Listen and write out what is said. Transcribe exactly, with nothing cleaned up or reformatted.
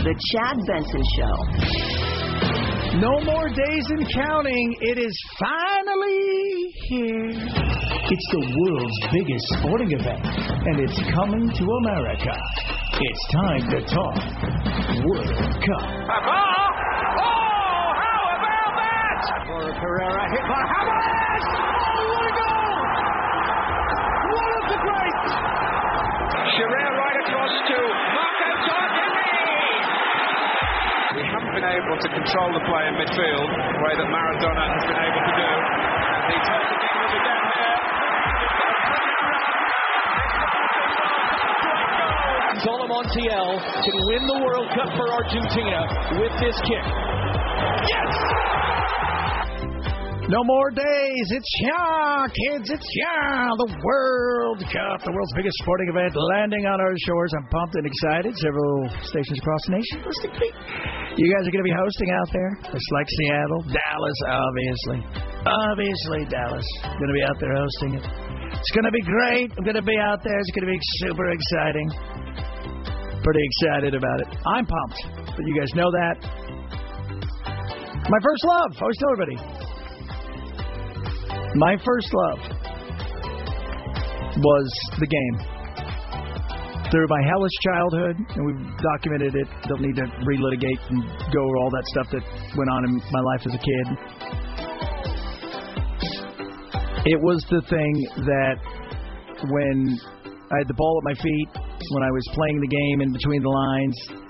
The Chad Benson Show. No more days in counting. It is finally here. It's the world's biggest sporting event, and it's coming to America. It's time to talk World Cup. Oh, how about that? Laura Carrera hit by Hammers. Oh, what a goal! One of the greats. Shearer right across to Marco Tardelli. We haven't been able to control the play in midfield the way that Maradona has been able to do. He turns the game of the down there. Solo Montiel can win the World Cup for Argentina with this kick. Yes! No more days. It's yeah, kids. It's yeah, the World Cup, the world's biggest sporting event, landing on our shores. I'm pumped and excited. Several stations across the nation listening to me. You guys are going to be hosting out there, just like Seattle, Dallas, obviously, obviously Dallas. Going to be out there hosting it. It's going to be great. I'm going to be out there. It's going to be super exciting. Pretty excited about it. I'm pumped, but you guys know that. My first love. I always tell everybody. My first love was the game. Through my hellish childhood, and we've documented it. Don't need to relitigate and go over all that stuff that went on in my life as a kid. It was the thing that when I had the ball at my feet, when I was playing the game in between the lines,